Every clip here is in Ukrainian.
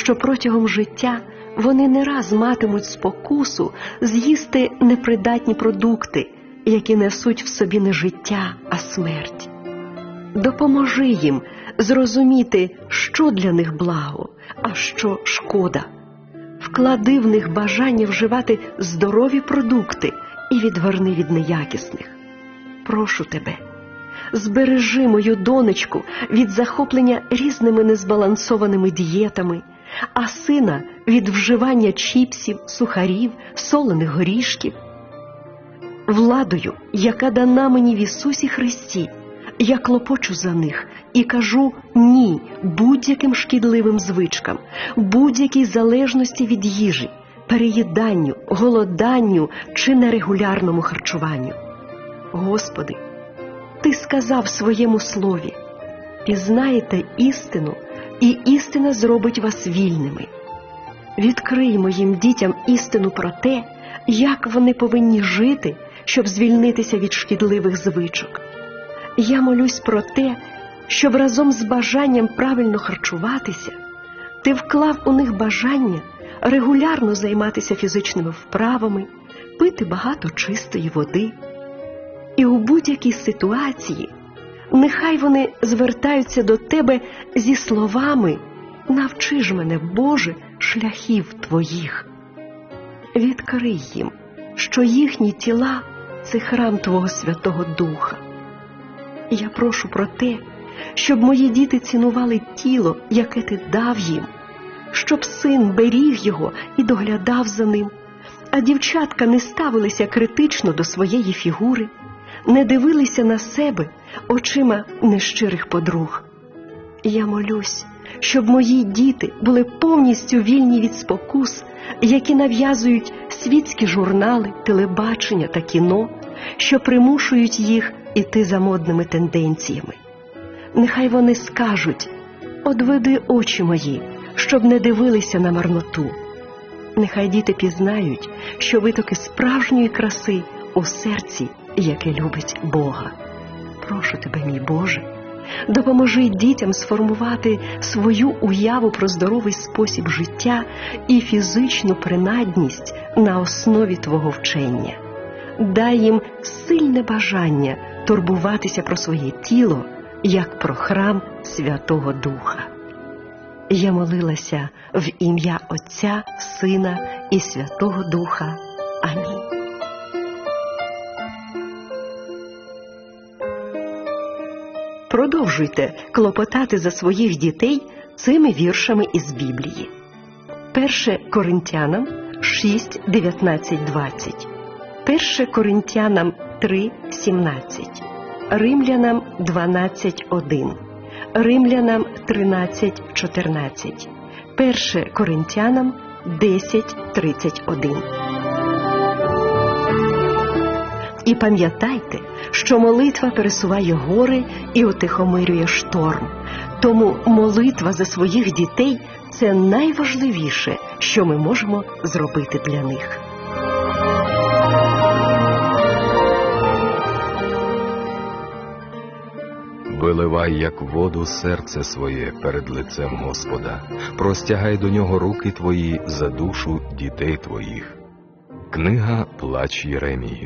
що протягом життя вони не раз матимуть спокусу з'їсти непридатні продукти, які несуть в собі не життя, а смерть. Допоможи їм зрозуміти, що для них благо, а що шкода. Вклади в них бажання вживати здорові продукти і відверни від неякісних. Прошу тебе, збережи мою донечку від захоплення різними незбалансованими дієтами, а сина від вживання чіпсів, сухарів, солених горішків. Владою, яка дана мені в Ісусі Христі, я клопочу за них і кажу «ні» будь-яким шкідливим звичкам, будь-якій залежності від їжі, переїданню, голоданню чи нерегулярному харчуванню. Господи, Ти сказав в своєму слові: «Пізнаєте істину, і істина зробить вас вільними». Відкрий моїм дітям істину про те, як вони повинні жити, щоб звільнитися від шкідливих звичок. Я молюсь про те, щоб разом з бажанням правильно харчуватися, Ти вклав у них бажання регулярно займатися фізичними вправами, пити багато чистої води. І у будь-якій ситуації нехай вони звертаються до Тебе зі словами «Навчи ж мене, Боже, шляхів Твоїх». Відкрий їм, що їхні тіла – це храм Твого Святого Духа. Я прошу про те, щоб мої діти цінували тіло, яке Ти дав їм, щоб син беріг його і доглядав за ним, а дівчатка не ставилися критично до своєї фігури, не дивилися на себе очима нещирих подруг. Я молюсь, щоб мої діти були повністю вільні від спокус, які нав'язують світські журнали, телебачення та кіно, що примушують їх іти за модними тенденціями. Нехай вони скажуть: «Одведи очі мої, щоб не дивилися на марноту». Нехай діти пізнають, що витоки справжньої краси у серці, яке любить Бога. Прошу Тебе, мій Боже, допоможи дітям сформувати свою уяву про здоровий спосіб життя і фізичну принадність на основі Твого вчення. Дай їм сильне бажання турбуватися про своє тіло, як про храм Святого Духа. Я молилася в ім'я Отця, Сина і Святого Духа. Амінь. Продовжуйте клопотати за своїх дітей цими віршами із Біблії. 1 Коринтянам 6, 19, 20. 1 Коринтянам 3, 17. Римлянам 12, 1. Римлянам 13, 14. 1 Коринтянам 10, 31. І пам'ятайте, що молитва пересуває гори і утихомирює шторм. Тому молитва за своїх дітей – це найважливіше, що ми можемо зробити для них. Виливай, як воду, серце своє перед лицем Господа. Простягай до нього руки твої за душу дітей твоїх. Книга «Плач Єремії».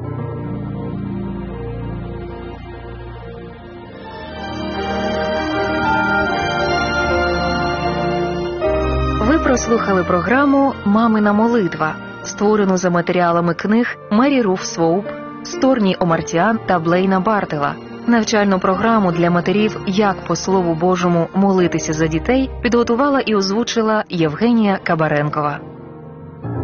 Ви прослухали програму «Мамина молитва», створену за матеріалами книг Мері Руф Своуп, Сторні Омартіан та Блейна Бартела. Навчальну програму для матерів «Як по Слову Божому молитися за дітей» підготувала і озвучила Євгенія Кабаренкова.